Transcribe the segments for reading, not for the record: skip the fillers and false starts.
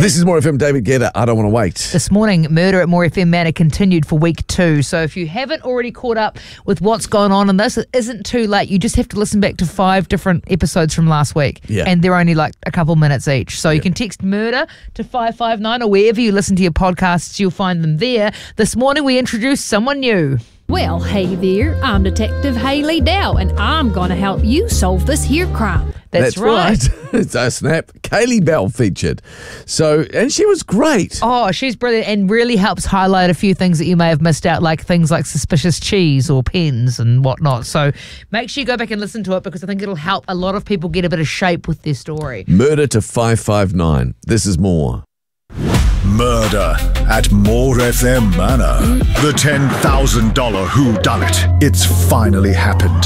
This is More FM, David Guetta. I don't want to wait. This morning, Murder at More FM Manor continued for week 2. So if you haven't already caught up with what's gone on in this, it isn't too late. You just have to listen back to 5 different episodes from last week. Yeah. And they're only like a couple minutes each. So you can text murder to 559 or wherever you listen to your podcasts, you'll find them there. This morning, we introduced someone new. Well, hey there, I'm Detective Hayley Dow, and I'm going to help you solve this here crime. That's right. It's a snap. Kaylee Bell featured. And she was great. Oh, she's brilliant and really helps highlight a few things that you may have missed out, like things like suspicious cheese or pens and whatnot. So make sure you go back and listen to it because I think it'll help a lot of people get a bit of shape with their story. Murder to 559. This is More. Murder at More FM Manor. The $10,000 whodunit. It's finally happened.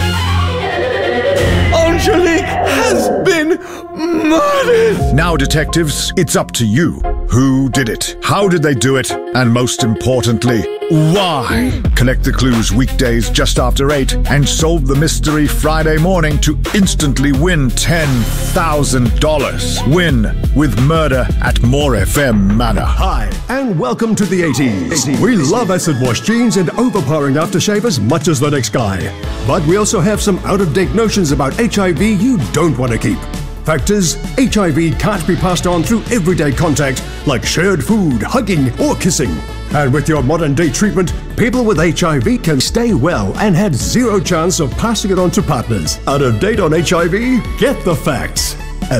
Angelique has been murdered. Now, detectives, it's up to you. Who did it? How did they do it? And most importantly, why? Collect the clues weekdays just after 8 and solve the mystery Friday morning to instantly win $10,000. Win with Murder at More FM Manor. Hi, and welcome to the 80s. We love acid wash jeans and overpowering aftershave as much as the next guy. But we also have some out-of-date notions about HIV you don't want to keep. Fact is, HIV can't be passed on through everyday contact like shared food, hugging, or kissing. And with your modern-day treatment, people with HIV can stay well and have zero chance of passing it on to partners. Out of date on HIV? Get the facts at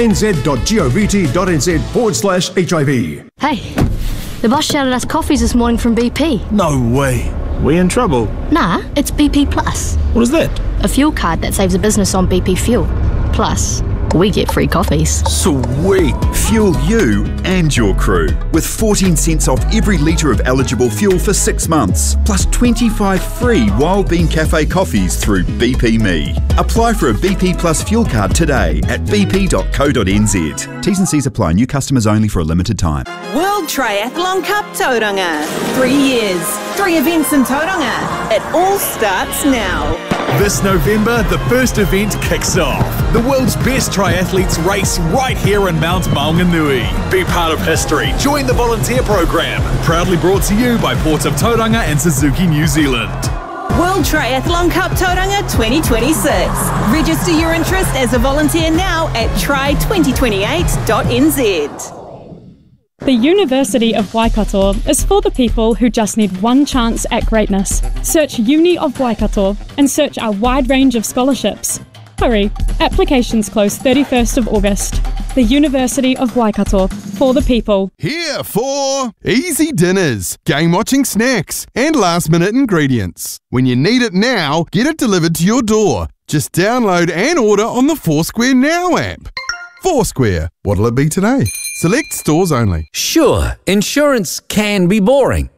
healthnz.gov.nz/HIV. Hey, the boss shouted us coffees this morning from BP. No way. We in trouble? Nah, it's BP Plus. What is that? A fuel card that saves a business on BP fuel. Plus, we get free coffees. Sweet. Fuel you and your crew with 14 cents off every litre of eligible fuel for 6 months, plus 25 free Wild Bean Cafe coffees through BP Me. Apply for a BP Plus fuel card today at bp.co.nz. T's and C's apply. New customers only for a limited time. World Triathlon Cup Tauranga. 3 years, 3 events in Tauranga. It all starts now. This November, the first event kicks off. The world's best triathletes race right here in Mount Maunganui. Be part of history. Join the volunteer program. Proudly brought to you by Port of Tauranga and Suzuki New Zealand. World Triathlon Cup Tauranga 2026. Register your interest as a volunteer now at try2028.nz. The University of Waikato is for the people who just need one chance at greatness. Search Uni of Waikato and search our wide range of scholarships. Hurry, applications close 31st of August. The University of Waikato, for the people. Here for easy dinners, game-watching snacks, and last-minute ingredients. When you need it now, get it delivered to your door. Just download and order on the Foursquare Now app. Foursquare, what'll it be today? Select stores only. Sure, insurance can be boring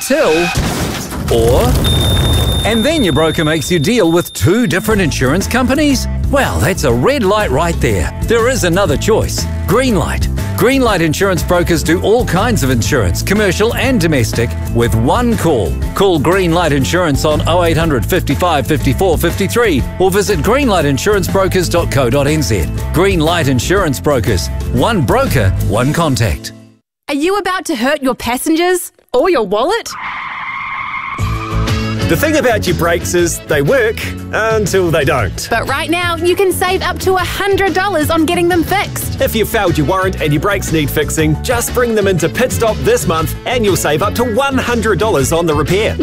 and then your broker makes you deal with 2 different insurance companies? Well, that's a red light right there. There is another choice. Greenlight. Greenlight Insurance Brokers do all kinds of insurance, commercial and domestic, with one call. Call Greenlight Insurance on 0800 55 54 53 or visit greenlightinsurancebrokers.co.nz. Greenlight Insurance Brokers. One broker, one contact. Are you about to hurt your passengers or your wallet? The thing about your brakes is they work until they don't. But right now, you can save up to $100 on getting them fixed. If you've failed your warrant and your brakes need fixing, just bring them into Pit Stop this month and you'll save up to $100 on the repair.